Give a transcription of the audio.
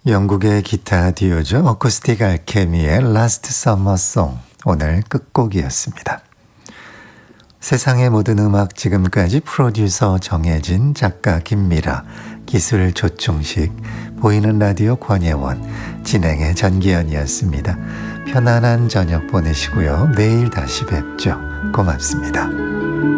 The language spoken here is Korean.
영국의 기타 듀오죠. 어쿠스틱 알케미의 Last Summer Song 오늘 끝곡이었습니다. 세상의 모든 음악 지금까지 프로듀서 정혜진, 작가 김미라, 기술 조충식, 보이는 라디오 권예원, 진행의 전기현이었습니다. 편안한 저녁 보내시고요. 내일 다시 뵙죠. 고맙습니다.